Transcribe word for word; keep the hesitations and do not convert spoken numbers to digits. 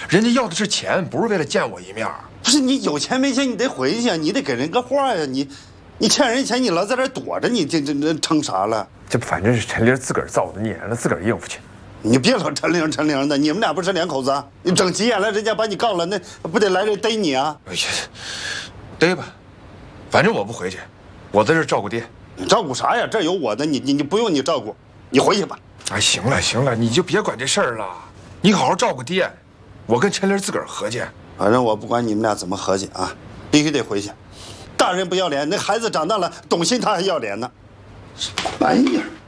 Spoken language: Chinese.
人家要的是钱，不是为了见我一面。 不是你有钱没钱，你得回去啊，你得给人个话呀。你，你欠人钱，你老在这躲着，你这这这成啥了？ 这反正是陈玲自个儿造的孽，让他自个儿应付去。 你别老陈玲陈玲的，你们俩不是两口子啊？你整急眼了，人家把你告了，那不得来人逮你啊？ 哎呀，逮吧，反正我不回去，我在这照顾爹。 你照顾啥呀？这有我的，你你你不用你照顾，你回去吧。 哎，行了行了，你就别管这事儿了，你好好照顾爹，我跟陈玲自个儿和去。 反正我不管你们俩怎么和解啊，必须得回去。大人不要脸，那孩子长大了懂心，他还要脸呢。什么玩意儿？